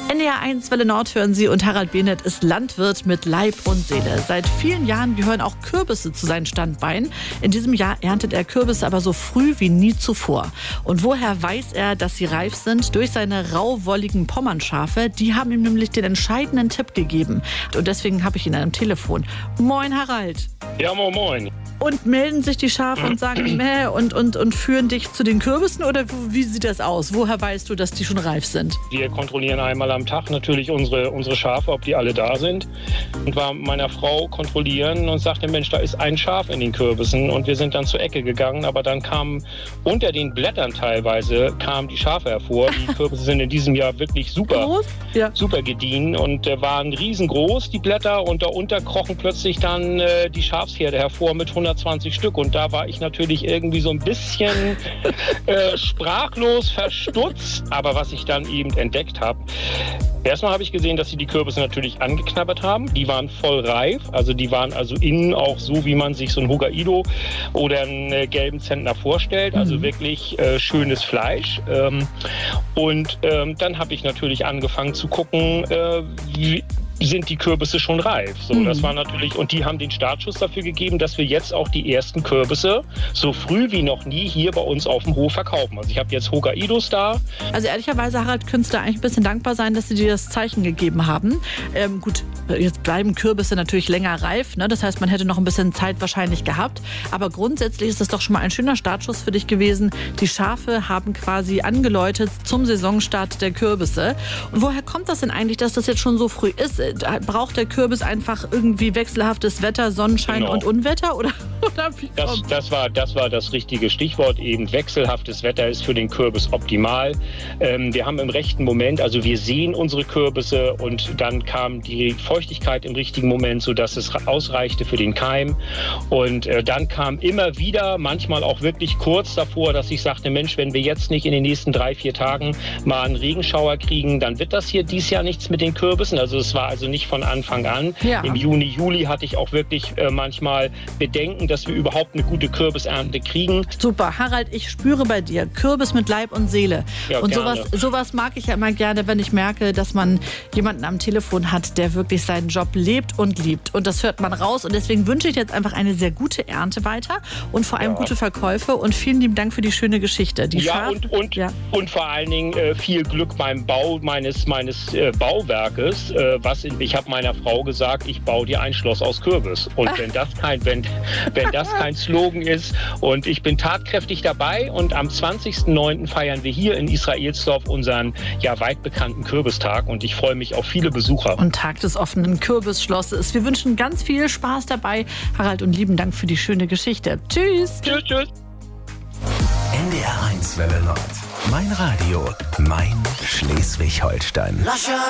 NDR1 Welle Nord hören Sie und Harald Behnert ist Landwirt mit Leib und Seele. Seit vielen Jahren gehören auch Kürbisse zu seinen Standbeinen. In diesem Jahr erntet er Kürbisse aber so früh wie nie zuvor. Und woher weiß er, dass sie reif sind? Durch seine rauwolligen Pommernschafe. Die haben ihm nämlich den entscheidenden Tipp gegeben. Und deswegen habe ich ihn am Telefon. Moin Harald. Ja, moin. Und melden sich die Schafe und sagen Mäh und führen dich zu den Kürbissen? Oder wie sieht das aus? Woher weißt du, dass die schon reif sind? Wir kontrollieren einmal am Tag natürlich unsere Schafe, ob die alle da sind. Und war mit meiner Frau kontrollieren und sagte, Mensch, da ist ein Schaf in den Kürbissen. Und wir sind dann zur Ecke gegangen, aber dann kamen unter den Blättern teilweise kamen die Schafe hervor. Die Kürbisse sind in diesem Jahr wirklich super, super gediehen und waren riesengroß, die Blätter. Und darunter krochen plötzlich dann die Schafsherde hervor mit 120 Stück. Und da war ich natürlich irgendwie so ein bisschen sprachlos, verstutzt. Aber was ich dann eben entdeckt habe, erstmal habe ich gesehen, dass sie die Kürbisse natürlich angeknabbert haben. Die waren voll reif. Also die waren also innen auch so, wie man sich so ein Hokkaido oder einen gelben Zentner vorstellt. Also wirklich schönes Fleisch. Dann habe ich natürlich angefangen zu gucken, wie sind die Kürbisse schon reif. So, das war natürlich, und die haben den Startschuss dafür gegeben, dass wir jetzt auch die ersten Kürbisse so früh wie noch nie hier bei uns auf dem Hof verkaufen. Also ich habe jetzt Hokkaidos da. Also ehrlicherweise, Harald, könntest du eigentlich ein bisschen dankbar sein, dass sie dir das Zeichen gegeben haben. Gut, jetzt bleiben Kürbisse natürlich länger reif, ne? Das heißt, man hätte noch ein bisschen Zeit wahrscheinlich gehabt. Aber grundsätzlich ist das doch schon mal ein schöner Startschuss für dich gewesen. Die Schafe haben quasi angeläutet zum Saisonstart der Kürbisse. Und woher kommt das denn eigentlich, dass das jetzt schon so früh ist? Braucht der Kürbis einfach irgendwie wechselhaftes Wetter, Sonnenschein und Unwetter? Oder wie kommt's? Das war das richtige Stichwort. Eben wechselhaftes Wetter ist für den Kürbis optimal. Wir haben im rechten Moment, also wir sehen unsere Kürbisse und dann kam die Feuchtigkeit im richtigen Moment, sodass es ausreichte für den Keim. Und dann kam immer wieder, manchmal auch wirklich kurz davor, dass ich sagte, Mensch, wenn wir jetzt nicht in den nächsten 3-4 Tagen mal einen Regenschauer kriegen, dann wird das hier dieses Jahr nichts mit den Kürbissen. Also es war also nicht von Anfang an. Ja. Im Juni, Juli hatte ich auch wirklich manchmal Bedenken, dass wir überhaupt eine gute Kürbisernte kriegen. Super, Harald, ich spüre bei dir Kürbis mit Leib und Seele. Ja, und sowas mag ich ja immer gerne, wenn ich merke, dass man jemanden am Telefon hat, der wirklich seinen Job lebt und liebt. Und das hört man raus. Und deswegen wünsche ich jetzt einfach eine sehr gute Ernte weiter und vor allem gute Verkäufe. Und vielen lieben Dank für die schöne Geschichte. Und vor allen Dingen viel Glück beim Bau meines Bauwerkes. Ich habe meiner Frau gesagt, ich baue dir ein Schloss aus Kürbis. Und wenn das kein Slogan ist, und ich bin tatkräftig dabei, und am 20.09. feiern wir hier in Israelsdorf unseren weit bekannten Kürbistag, und ich freue mich auf viele Besucher. Und Tag des offenen Kürbisschlosses. Wir wünschen ganz viel Spaß dabei, Harald, und lieben Dank für die schöne Geschichte. Tschüss. Tschüss. NDR1 Welle Nord. Mein Radio, mein Schleswig-Holstein.